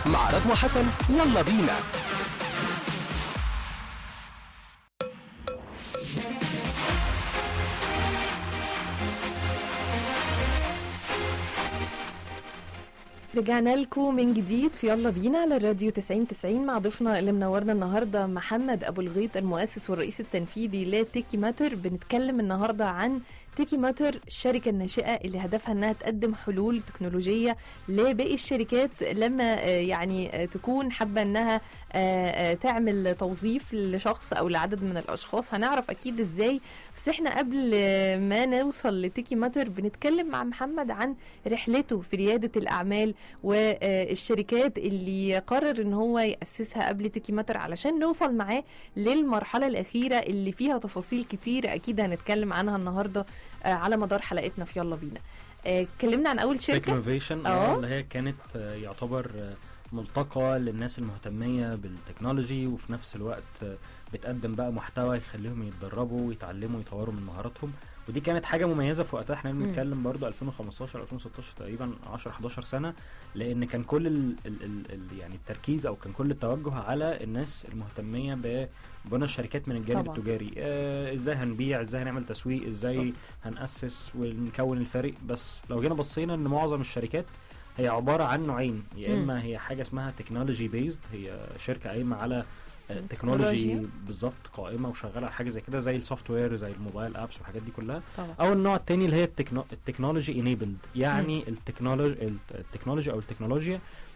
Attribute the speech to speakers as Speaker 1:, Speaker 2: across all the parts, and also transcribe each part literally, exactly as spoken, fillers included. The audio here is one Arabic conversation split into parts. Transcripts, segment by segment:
Speaker 1: مع رضوى حسن. يلا بينا.
Speaker 2: رجعنا لكم من جديد في يلا بينا على الراديو تسعين تسعين مع ضيفنا اللي منورنا النهارده محمد ابو الغيط، المؤسس والرئيس التنفيذي لتيكي ماتر. بنتكلم النهارده عن تيكي ماتر، الشركة الناشئة اللي هدفها انها تقدم حلول تكنولوجية لباقي الشركات لما يعني تكون حابة انها تعمل توظيف لشخص او لعدد من الاشخاص. هنعرف اكيد ازاي، بس احنا قبل ما نوصل لتيكي ماتر بنتكلم مع محمد عن رحلته في ريادة الاعمال والشركات اللي قرر ان هو يأسسها قبل تيكي ماتر، علشان نوصل معاه للمرحلة الاخيرة اللي فيها تفاصيل كتير اكيد هنتكلم عنها النهاردة على مدار حلقتنا في يلا بينا. اتكلمنا عن اول شركه
Speaker 3: تكنوفيشن اللي هي كانت يعتبر ملتقى للناس المهتميه بالتكنولوجي، وفي نفس الوقت بتقدم بقى محتوى يخليهم يتدربوا ويتعلموا ويطوروا من مهاراتهم. ودي كانت حاجه مميزه في وقتها. احنا بنتكلم برضو ألفين وخمستاشر ألفين وستاشر تقريبا عشرة حداشر سنه، لان كان كل ال ال ال يعني التركيز او كان كل التوجه على الناس المهتميه ببناء الشركات من الجانب طبعا. التجاري، آه ازاي هنبيع، ازاي هنعمل تسويق، ازاي صبت. هنأسس ونكون الفريق. بس لو جينا بصينا ان معظم الشركات هي عباره عن نوعين، يا اما هي حاجه اسمها تكنولوجي بيزد، هي شركه قايمه على تكنولوجي بالظبط، قائمه وشغاله على حاجه زي كده زي السوفت وير زي الموبايل ابس والحاجات دي كلها طبعا. او النوع الثاني اللي هي التكنولوجي انيبلد، يعني التكنولوجي التكنولوجي او التكنولوجيا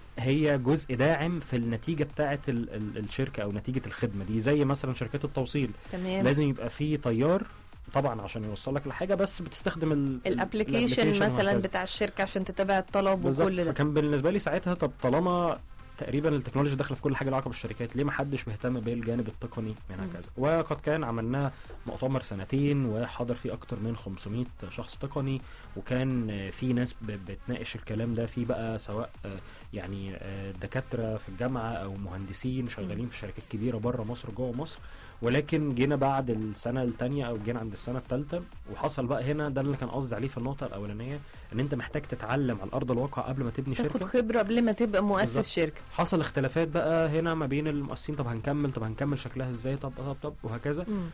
Speaker 3: هي جزء داعم في النتيجه بتاعه ال ال الشركه او نتيجه الخدمه دي. زي مثلا شركات التوصيل تمام. لازم يبقى في طيار طبعا عشان يوصلك لحاجه، بس بتستخدم
Speaker 2: الابلكيشن مثلا بتاع الشركه عشان تتابع الطلب وكل ده.
Speaker 3: فكان بالنسبه لي ساعتها طب طالما تقريبا التكنولوجيا داخله في كل حاجه علاقه بالشركات، ليه ما حدش بيهتم بالجانب التقني من هكذا؟ وقد كان عملنا مؤتمر سنتين وحضر فيه اكتر من خمسمية شخص تقني، وكان في ناس بتناقش الكلام ده، في بقى سواء يعني دكاتره في الجامعه او مهندسين شغالين في شركات كبيره بره مصر جوه مصر. ولكن جينا بعد السنه الثانيه او جينا عند السنه الثالثه وحصل بقى هنا ده اللي كان قصدي عليه في النقطه الاولانيه، ان انت محتاج تتعلم على ارض الواقع قبل ما تبني شركه،
Speaker 2: تاخد خبره قبل ما تبقى مؤسس شركه.
Speaker 3: حصل اختلافات بقى هنا ما بين المؤسسين، طب هنكمل طب هنكمل شكلها ازاي، طب طب طب وهكذا. مم.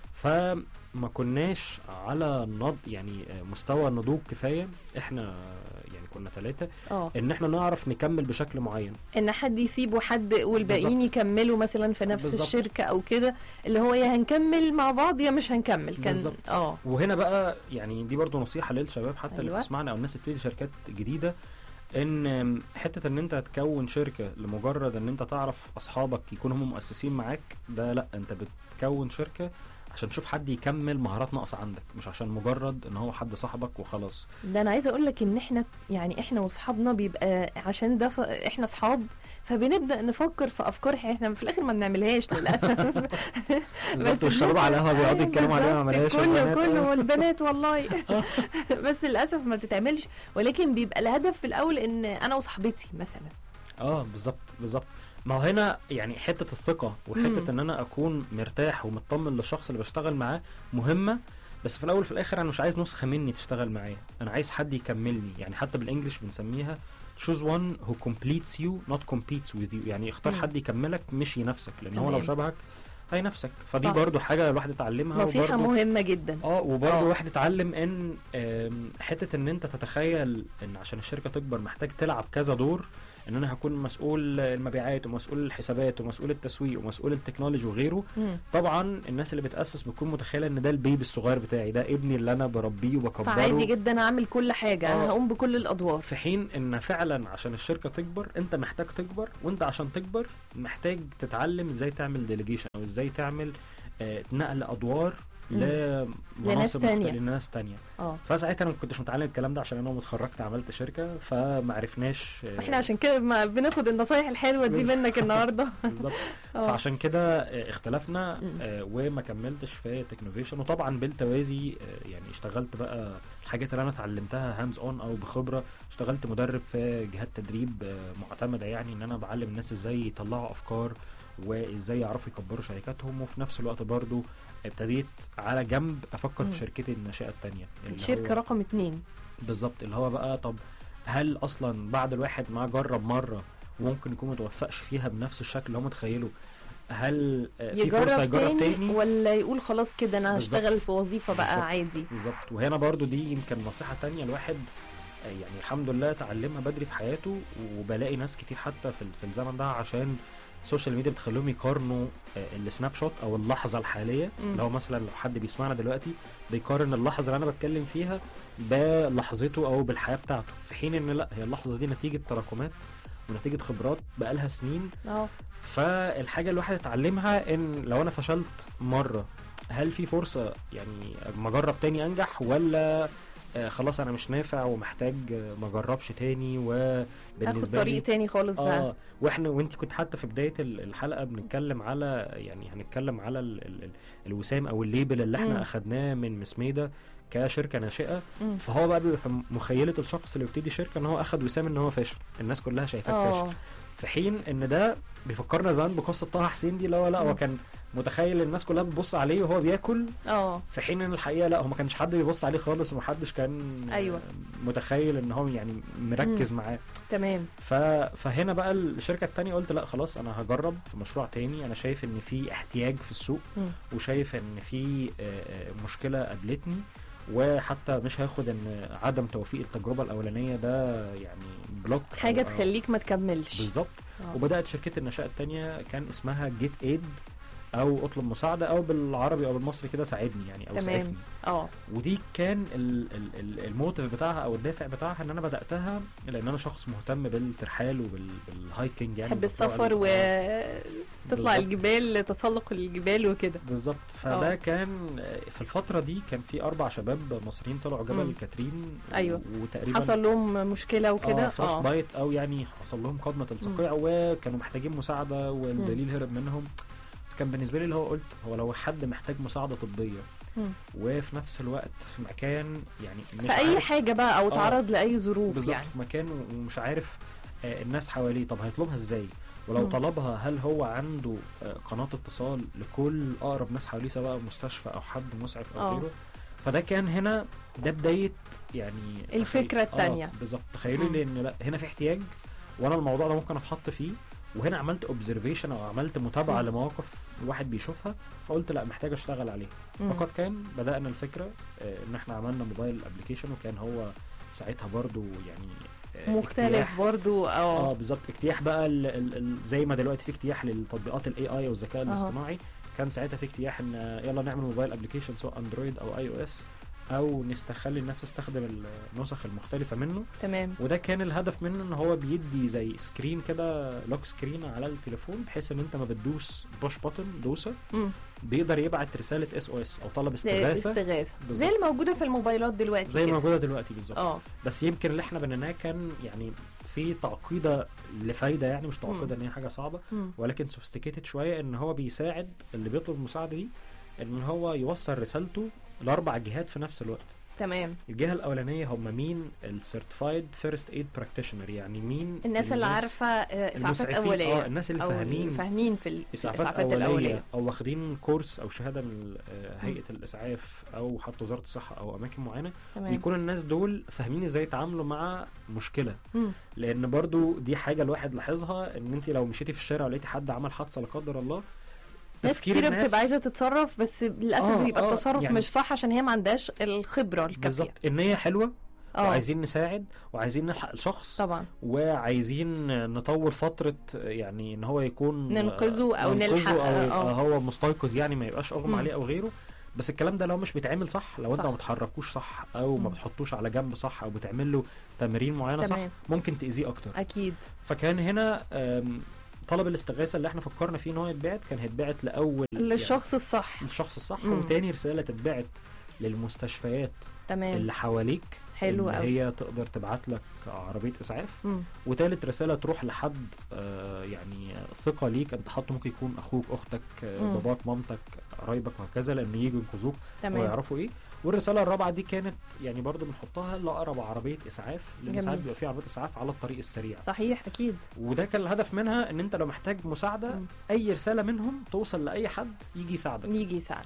Speaker 3: فما كناش على نض يعني مستوى النضوج كفايه، احنا يعني كنا ثلاثه ان احنا نعرف نكمل بشكل معين،
Speaker 2: ان حد يسيب وحد والباقيين يكملوا مثلا في نفس بالزبط. الشركه او كده، اللي هو يا هنكمل مع بعض يا مش هنكمل. كان اه
Speaker 3: وهنا بقى يعني دي برضو نصيحه للشباب حتى أيوة. اللي بتسمعنا او الناس اللي بتبتدي شركات جديده، ان حته ان انت تكون شركه لمجرد ان انت تعرف اصحابك يكونوا هم مؤسسين معاك، ده لا، انت بتكون شركه عشان تشوف حد يكمل مهارات ناقصه عندك، مش عشان مجرد ان هو حد صاحبك وخلاص.
Speaker 2: ده انا عايزه اقول لك ان احنا يعني احنا واصحابنا بيبقى عشان ده احنا اصحاب، فبنبدا نفكر في افكار احنا في الاخر ما بنعملهاش للاسف.
Speaker 3: بس الشباب على القهوه بيقعدوا يتكلموا عليها ما عملهاش،
Speaker 2: كله كله والبنات والله. بس للاسف ما بتتعملش، ولكن بيبقى الهدف في الاول ان انا وصاحبتي مثلا.
Speaker 3: اه بالظبط بالظبط. ما هو هنا يعني حته الثقه وحته مم. ان انا اكون مرتاح ومطمن للشخص اللي بشتغل معاه مهمه، بس في الاول في الاخر انا مش عايز نسخه مني تشتغل معايا، انا عايز حد يكملني. يعني حتى بالانجلش بنسميها choose one who completes you not competes with you، يعني اختار مم. حد يكملك مش ينافسك، لان هو لو شبهك هينافسك. فدي صح. برضو حاجه الواحد اتعلمها،
Speaker 2: نصيحه مهمه جدا.
Speaker 3: اه وبرضو الواحد اتعلم ان حته ان انت تتخيل ان عشان الشركه تكبر محتاج تلعب كذا دور، ان انا هكون مسؤول المبيعات ومسؤول الحسابات ومسؤول التسويق ومسؤول التكنولوجي وغيره. مم. طبعا الناس اللي بتأسس بتكون متخيله ان ده البيبي الصغير بتاعي، ده ابني اللي انا بربيه وبكبره،
Speaker 2: فعادي جدا اعمل كل حاجه، آه. انا هقوم بكل الادوار.
Speaker 3: في حين ان فعلا عشان الشركه تكبر انت محتاج تكبر، وانت عشان تكبر محتاج تتعلم ازاي تعمل ديليجيشن او ازاي تعمل آه نقل ادوار
Speaker 2: لناس تانية
Speaker 3: لناس تانية اه فساعتها انا ما كنتش متعلم الكلام ده، عشان انا اتخرجت عملت شركه فما عرفناش.
Speaker 2: احنا عشان كده ما بناخد النصايح الحلوه دي منك النهارده.
Speaker 3: بالظبط. فعشان كده اختلفنا آه وما كملتش في تكنوفيشن. وطبعا بالتوازي آه يعني اشتغلت بقى الحاجات اللي انا اتعلمتها هاندز اون او بخبره، اشتغلت مدرب في جهات تدريب آه معتمده، يعني ان انا بعلم الناس ازاي يطلعوا افكار وازاي يعرفوا يكبروا شركاتهم، وفي نفس الوقت برضو ابتديت على جنب افكر في شركتي الناشئه الثانيه،
Speaker 2: الشركه رقم اتنين
Speaker 3: بالظبط، اللي هو بقى طب هل اصلا بعد الواحد ما جرب مره وممكن يكون متوفقش فيها بنفس الشكل اللي هو متخيله، هل آه، في
Speaker 2: يجرب,
Speaker 3: فرصه يجرب
Speaker 2: تاني,
Speaker 3: تاني
Speaker 2: ولا يقول خلاص كده انا
Speaker 3: بالظبط.
Speaker 2: هشتغل في وظيفه بقى
Speaker 3: بالظبط.
Speaker 2: عادي؟
Speaker 3: بالظبط. وهنا برضو دي يمكن نصيحه تانية الواحد آه، يعني الحمد لله اتعلمها بدري في حياته، وبلاقي ناس كتير حتى في ال- في الزمن ده عشان السوشيال ميديا بتخليهم يقارنوا آه، السناب شوت او اللحظه الحاليه،
Speaker 2: مم.
Speaker 3: اللي هو مثلا لو حد بيسمعنا دلوقتي بيقارن اللحظه اللي انا بتكلم فيها بلحظته او بالحياه بتاعته، في حين ان لا، هي اللحظه دي نتيجه تراكمات ونتيجه خبرات بقالها سنين.
Speaker 2: اه
Speaker 3: فالحاجه اللي الواحد اتعلمها ان لو انا فشلت مره، هل في فرصه يعني ما اجرب تاني انجح، ولا آه خلاص انا مش نافع ومحتاج آه، ما اجربش تاني
Speaker 2: هاخد
Speaker 3: وبالنسبه
Speaker 2: طريق
Speaker 3: لي
Speaker 2: تاني خالص بقى.
Speaker 3: اه. واحنا وانت كنت حتى في بدايه ال- الحلقه بنتكلم على يعني هنتكلم على ال ال ال الوسام او الليبل اللي احنا
Speaker 2: مم.
Speaker 3: اخدناه من مسميدة كشركه ناشئه.
Speaker 2: مم.
Speaker 3: فهو بقى بيبقى في مخيله الشخص اللي بيبتدي شركه ان هو اخد وسام ان هو فاشل، الناس كلها شايفاه
Speaker 2: اه
Speaker 3: فاشل، في حين ان ده بيفكرنا زمان بقصه طه حسين دي، اللي هو لا هو
Speaker 2: مم.
Speaker 3: كان متخيل الناس كلها بتبص عليه وهو بياكل،
Speaker 2: اه
Speaker 3: في حين ان الحقيقه لا، هو ما كانش حد بيبص عليه خالص، ومحدش كان
Speaker 2: أيوة.
Speaker 3: متخيل ان هو يعني مركز
Speaker 2: مم.
Speaker 3: معاه.
Speaker 2: تمام.
Speaker 3: ف... فهنا بقى الشركه التانية قلت لا خلاص انا هجرب في مشروع تاني، انا شايف ان في احتياج في السوق،
Speaker 2: مم.
Speaker 3: وشايف ان في آه، آه، مشكله قابلتني، وحتى مش هاخد ان عدم توفيق التجربه الاولانيه ده يعني بلوك أو-
Speaker 2: حاجه
Speaker 3: أو-
Speaker 2: تخليك ما تكملش.
Speaker 3: بالظبط.
Speaker 2: آه.
Speaker 3: وبدات شركه النشأة التانية كان اسمها جيت ايد، او اطلب مساعده، او بالعربي او بالمصري كده ساعدني يعني، او
Speaker 2: تمام.
Speaker 3: ساعدني.
Speaker 2: اه
Speaker 3: ودي كان ال- ال- ال- الموتيف بتاعها او الدافع بتاعها ان انا بداتها لان انا شخص مهتم بالترحال وبالهايكنج يعني،
Speaker 2: تحب
Speaker 3: بالطرق
Speaker 2: السفر
Speaker 3: ال-
Speaker 2: وتطلع
Speaker 3: بالظبط.
Speaker 2: الجبال، تسلق الجبال وكده.
Speaker 3: بالظبط.
Speaker 2: آه.
Speaker 3: فده كان في الفتره دي كان في اربع شباب مصريين طلعوا جبل
Speaker 2: مم.
Speaker 3: كاترين،
Speaker 2: أيوة.
Speaker 3: وتقريبا
Speaker 2: حصل لهم مشكله وكده.
Speaker 3: اه فروست بايت، او يعني حصل لهم قضمه الصقيع، وكانوا محتاجين مساعده والدليل هرب منهم. كان بالنسبه لي اللي هو قلت هو لو حد محتاج مساعده طبيه
Speaker 2: مم.
Speaker 3: وفي نفس الوقت في مكان يعني مش
Speaker 2: في اي
Speaker 3: عارف-
Speaker 2: حاجه بقى او
Speaker 3: آه.
Speaker 2: تعرض لاي ظروف
Speaker 3: بالظبط
Speaker 2: يعني.
Speaker 3: في مكان ومش عارف آه الناس حواليه، طب هيطلبها ازاي؟ ولو
Speaker 2: مم.
Speaker 3: طلبها هل هو عنده آه قناه اتصال لكل اقرب ناس حواليه، سواء مستشفى او حد مسعف او
Speaker 2: آه.
Speaker 3: غيره؟ فده كان هنا ده بدايه يعني
Speaker 2: الفكرة
Speaker 3: تخيل-
Speaker 2: التانية.
Speaker 3: اه بالظبط. تخيلوا
Speaker 2: مم.
Speaker 3: لي ان لا هنا في احتياج، وانا الموضوع ده ممكن اتحط فيه، وهنا عملت اوبزرفيشن او عملت متابعه
Speaker 2: مم.
Speaker 3: لمواقف الواحد بيشوفها، فقلت لا محتاج اشتغل عليها.
Speaker 2: مم.
Speaker 3: فقد كان بدأنا الفكرة آه، ان احنا عملنا موبايل ابلكيشن، وكان هو ساعتها برضو يعني آه،
Speaker 2: مختلف
Speaker 3: اجتياح.
Speaker 2: برضو
Speaker 3: اه
Speaker 2: اه
Speaker 3: بالظبط، اجتياح بقى ال ال ال زي ما دلوقتي في اجتياح للتطبيقات الاي اي والذكاء
Speaker 2: أها.
Speaker 3: الاصطناعي، كان ساعتها في اجتياح ان آه، يلا نعمل موبايل ابلكيشن سواء اندرويد او اي او اس، او نستخلي الناس تستخدم النسخ المختلفة منه.
Speaker 2: تمام.
Speaker 3: وده كان الهدف منه ان هو بيدي زي سكرين كده، لوك سكرين على التليفون، بحيث ان انت ما بتدوس بوش بutton دوسة
Speaker 2: مم.
Speaker 3: بيقدر يبعت رسالة اس او اس او طلب
Speaker 2: زي
Speaker 3: استغاثة،
Speaker 2: استغاثه
Speaker 3: بالظبط.
Speaker 2: زي الموجوده في الموبايلات دلوقتي
Speaker 3: زي ما
Speaker 2: كده.
Speaker 3: موجودة دلوقتي بالظبط.
Speaker 2: اه
Speaker 3: بس يمكن اللي احنا بنيناه كان يعني في تعقيدة لفايدة، يعني مش تعقيدة ان هي حاجة صعبة،
Speaker 2: مم.
Speaker 3: ولكن سوفيستيكيتد شوية، ان هو بيساعد اللي بيطلب المساعدة دي ان هو يوصل رسالته لاربع جهات في نفس الوقت.
Speaker 2: تمام.
Speaker 3: الجهة الأولانية هم مين؟ السيرتيفايد فيرست ايد براكتيشنر، يعني مين
Speaker 2: الناس اللي عارفه آه، اسعافات
Speaker 3: المسعفين،
Speaker 2: اوليه
Speaker 3: اه الناس اللي
Speaker 2: او
Speaker 3: فاهمين
Speaker 2: فاهمين في ال-
Speaker 3: اسعافات
Speaker 2: الاسعافات
Speaker 3: اوليه
Speaker 2: الاوليه.
Speaker 3: او واخدين كورس او شهاده من آه، هيئه الاسعاف او حتى وزاره الصحه او اماكن معينه،
Speaker 2: تمام.
Speaker 3: بيكون الناس دول فاهمين ازاي يتعاملوا مع مشكله.
Speaker 2: مم.
Speaker 3: لان برضو دي حاجه الواحد لاحظها، ان انت لو مشيتي في الشارع ولقيتي حد عمل حادثه لا قدر الله،
Speaker 2: ناس
Speaker 3: تفكير
Speaker 2: كتير
Speaker 3: الناس
Speaker 2: بتبقى عايزه تتصرف، بس للاسف
Speaker 3: آه،
Speaker 2: بيبقى
Speaker 3: آه،
Speaker 2: التصرف
Speaker 3: يعني
Speaker 2: مش صح عشان هي ما عندهاش الخبره الكافيه.
Speaker 3: بالظبط النيه حلوه،
Speaker 2: اه
Speaker 3: وعايزين نساعد وعايزين نلحق الشخص،
Speaker 2: طبعا
Speaker 3: وعايزين نطول فترة يعني ان هو يكون
Speaker 2: ننقذه أو
Speaker 3: ننقذه
Speaker 2: نلحق،
Speaker 3: او
Speaker 2: آه.
Speaker 3: يبقى هو مستيقظ، يعني ما يبقاش اغمى
Speaker 2: مم.
Speaker 3: عليه او غيره. بس الكلام ده لو مش بيتعمل صح، لو انت
Speaker 2: صح.
Speaker 3: ما بتحركوش صح، او ما
Speaker 2: مم.
Speaker 3: بتحطوش على جنب صح، او بتعمل له تمارين معينة صح،
Speaker 2: تمام.
Speaker 3: ممكن تأذيه اكتر.
Speaker 2: اكيد.
Speaker 3: فكان هنا آم، طلب الاستغاثة اللي احنا فكرنا فيه ان هو يتبعت، كان هيتبعت لاول
Speaker 2: للشخص الصح.
Speaker 3: يعني الشخص الصح،
Speaker 2: مم.
Speaker 3: وتاني رسالة تتبعت للمستشفيات
Speaker 2: تمام.
Speaker 3: اللي حواليك،
Speaker 2: حلو
Speaker 3: اللي
Speaker 2: قوي.
Speaker 3: هي تقدر تبعت لك عربية اسعاف.
Speaker 2: مم.
Speaker 3: وتالت رسالة تروح لحد آه يعني ثقة ليك انت حاطه، ممكن يكون اخوك، اختك، آه
Speaker 2: مم.
Speaker 3: باباك، مامتك، قرايبك وهكذا، لان يجوا ينقذوك
Speaker 2: تمام.
Speaker 3: ويعرفوا ايه. والرسالة الرابعة دي كانت يعني برضو بنحطها لأقرب عربية اسعاف، لان
Speaker 2: جميل.
Speaker 3: ساعات بيبقى في عربية اسعاف على الطريق السريع.
Speaker 2: صحيح اكيد.
Speaker 3: وده كان الهدف منها، ان انت لو محتاج مساعدة
Speaker 2: مم.
Speaker 3: اي رسالة منهم توصل لأي حد يجي يساعدك.
Speaker 2: يجي يساعد.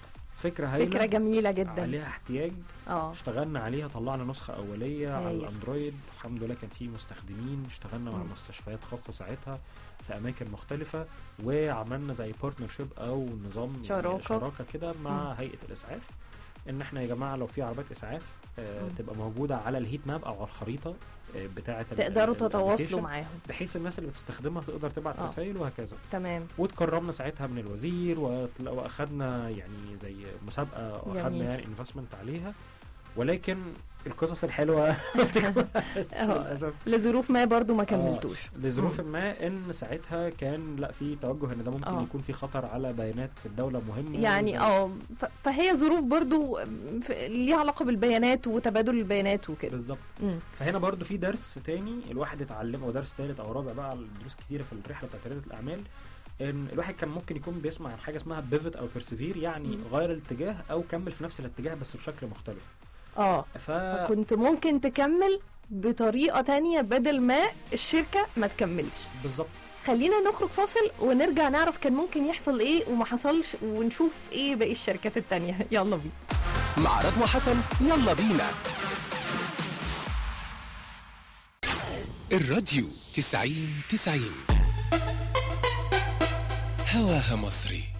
Speaker 3: فكره هايله،
Speaker 2: فكره جميله جدا،
Speaker 3: عليها احتياج.
Speaker 2: اه
Speaker 3: اشتغلنا عليها، طلعنا نسخه اوليه على
Speaker 2: هايل.
Speaker 3: الاندرويد الحمد لله، كان في مستخدمين. اشتغلنا مع
Speaker 2: مم.
Speaker 3: مستشفيات خاصه ساعتها في اماكن مختلفه، وعملنا زي بارتنرشيب او نظام يعني
Speaker 2: شراكة.
Speaker 3: شراكه كده مع
Speaker 2: مم.
Speaker 3: هيئه الاسعاف، ان احنا يا جماعه لو في عربيات اسعاف آه
Speaker 2: مم.
Speaker 3: تبقى موجوده على الهيت ماب او على الخريطه آه بتاعه ال-
Speaker 2: تقدروا
Speaker 3: ال-
Speaker 2: تتواصلوا
Speaker 3: الابليكيشن،
Speaker 2: معاهم.
Speaker 3: بحيث الناس اللي بتستخدمها تقدر تبعت
Speaker 2: آه.
Speaker 3: رسائل وهكذا.
Speaker 2: تمام.
Speaker 3: واتكرمنا ساعتها من الوزير، وت- واخدنا يعني زي مسابقه،
Speaker 2: جميل.
Speaker 3: واخدنا يعني انفستمنت عليها. ولكن القصص الحلوه ما بتكملش
Speaker 2: أهو.
Speaker 3: للاسف،
Speaker 2: لظروف ما برضو ما كملتوش.
Speaker 3: آه لظروف ما، ان ساعتها كان لا في توجه ان ده ممكن
Speaker 2: آه.
Speaker 3: يكون في خطر على بيانات في الدوله مهمه،
Speaker 2: يعني
Speaker 3: زي-
Speaker 2: اه ف- فهي ظروف برضو ف- ليها علاقه بالبيانات وتبادل البيانات وكده.
Speaker 3: بالظبط.
Speaker 2: مم.
Speaker 3: فهنا برضو في درس تاني الواحد اتعلمه، ودرس ثالث او رابع بقى، على دروس كتيره في الرحله بتاعت رياده الاعمال، ان الواحد كان ممكن يكون بيسمع عن حاجه اسمها بيفت او بيرسيفير، يعني
Speaker 2: مم.
Speaker 3: غير الاتجاه او كمل في نفس الاتجاه بس بشكل مختلف.
Speaker 2: اه
Speaker 3: ف
Speaker 2: فكنت ممكن تكمل بطريقه تانية بدل ما الشركه ما تكملش.
Speaker 3: بالظبط.
Speaker 2: خلينا نخرج فاصل ونرجع نعرف كان ممكن يحصل ايه وما حصلش، ونشوف ايه باقي الشركات التانية. يلا بينا
Speaker 1: مع رضوى حسن. يلا بينا. الراديو تسعين تسعين هواها مصري.